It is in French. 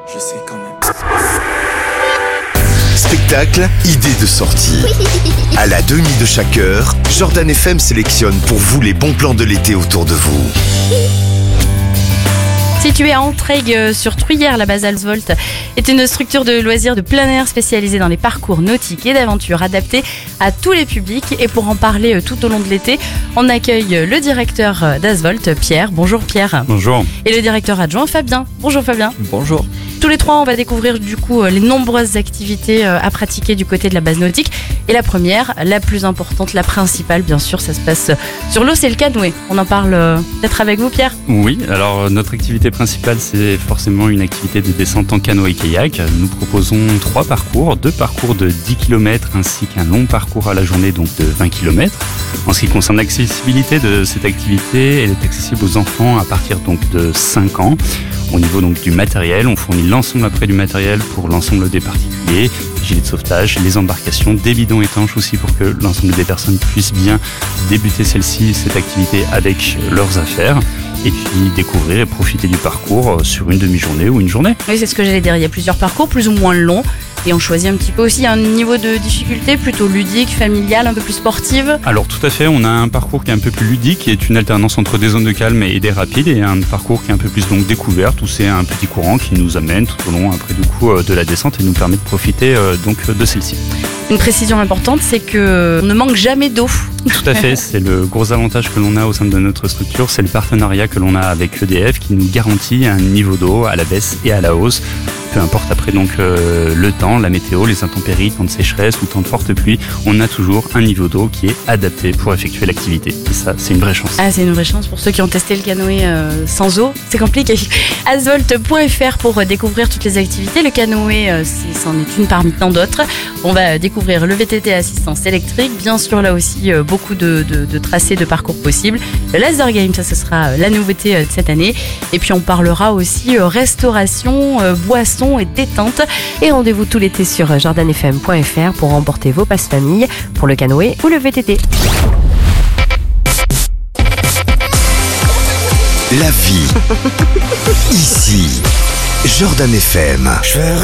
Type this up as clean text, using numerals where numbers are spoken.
Je sais quand même. Spectacle, idée de sortie. À la demi de chaque heure, Jordan FM sélectionne pour vous les bons plans de l'été autour de vous. Située à Entraigues sur Truyère, la base Asvolt est une structure de loisirs de plein air spécialisée dans les parcours nautiques et d'aventure adaptés à tous les publics. Et pour en parler tout au long de l'été, on accueille le directeur d'Asvolt, Pierre. Bonjour Pierre. Bonjour. Et le directeur adjoint, Fabien. Bonjour Fabien. Bonjour. Tous les trois, on va découvrir du coup les nombreuses activités à pratiquer du côté de la base nautique. Et la première, la plus importante, la principale, bien sûr, ça se passe sur l'eau, c'est le canoë. On en parle peut-être avec vous, Pierre. Oui, alors notre activité principale, c'est forcément une activité de descente en canoë-kayak. Nous proposons 3 parcours, 2 parcours de 10 km ainsi qu'un long parcours à la journée, donc de 20 km. En ce qui concerne l'accessibilité de cette activité, elle est accessible aux enfants à partir donc de 5 ans. Au niveau donc du matériel, on fournit l'ensemble après du matériel pour l'ensemble des particuliers, les gilets de sauvetage, les embarcations, des bidons étanches aussi pour que l'ensemble des personnes puissent bien débuter cette activité avec leurs affaires et puis découvrir et profiter du parcours sur une demi-journée ou une journée. Oui, c'est ce que j'allais dire. Il y a plusieurs parcours plus ou moins longs et on choisit un petit peu aussi un niveau de difficulté plutôt ludique, familial, un peu plus sportive. Alors tout à fait, on a un parcours qui est un peu plus ludique, qui est une alternance entre des zones de calme et des rapides, et un parcours qui est un peu plus donc découverte où c'est un petit courant qui nous amène tout au long après du coup de la descente et nous permet de profiter donc de celle-ci. Une précision importante, c'est qu'on ne manque jamais d'eau. Tout à fait, c'est le gros avantage que l'on a au sein de notre structure, c'est le partenariat que l'on a avec EDF qui nous garantit un niveau d'eau à la baisse et à la hausse. Peu importe après donc le temps, la météo, les intempéries, temps de sécheresse ou temps de forte pluie, on a toujours un niveau d'eau qui est adapté pour effectuer l'activité. Et ça, c'est une vraie chance. Ah, c'est une vraie chance pour ceux qui ont testé le canoë sans eau. C'est compliqué. Asvolt.fr pour découvrir toutes les activités. Le canoë, c'en est une parmi tant d'autres. On va découvrir le VTT assistance électrique. Bien sûr, là aussi, beaucoup de tracés de parcours possibles. Le laser game, ça, ce sera la nouveauté de cette année. Et puis, on parlera aussi restauration, boisson et détente. Et rendez-vous tout l'été sur jordanfm.fr pour remporter vos passes famille pour le canoë ou le VTT. La vie. Ici, Jordan FM.